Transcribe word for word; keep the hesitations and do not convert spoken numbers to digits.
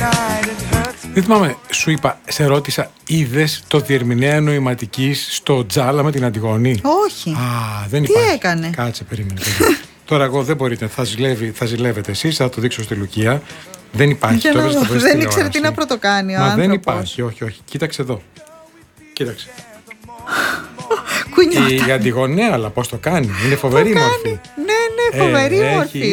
Δεν θυμάμαι, σου είπα, σε ρώτησα, είδες το διερμηνέα νοηματικής στο Τζάλα με την Αντιγόνη? Όχι. Α, δεν Τι υπάρχει. έκανε? Κάτσε, περίμενε. περίμενε. Τώρα εγώ δεν μπορείτε, θα, ζηλεύει, θα ζηλεύετε εσείς, θα το δείξω στη Λουκία. Δεν υπάρχει. Το το να... Δεν ήξερε τι να πρωτοκάνει ο Μα άνθρωπος. δεν υπάρχει, όχι, όχι. Κοίταξε εδώ. Κοίταξε. Κουνιόταν. Η Αντιγονέα, αλλά πώς το κάνει. Είναι φοβερή το μορφή. Κάνει. Ναι, ναι, φοβερή ε, μορφή. Έχει...